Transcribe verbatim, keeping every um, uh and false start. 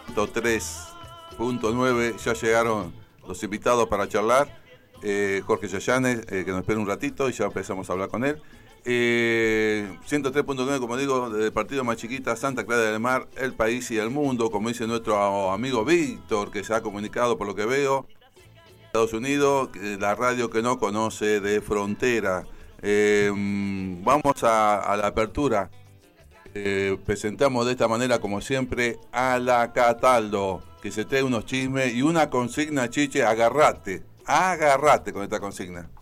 tres punto nueve ya llegaron los invitados para charlar. Eh, Jorge Yayanes, eh, que nos espera un ratito y ya empezamos a hablar con él. Eh, ciento tres punto nueve, como digo, del partido más chiquita, Santa Clara del Mar, el país y el mundo, como dice nuestro amigo Víctor, que se ha comunicado por lo que veo. Estados Unidos, la radio que no conoce de frontera. Eh, vamos a, a la apertura. Eh, presentamos de esta manera, como siempre, a la Cataldo, que se trae unos chismes y una consigna, Chiche, agarrate, agarrate con esta consigna.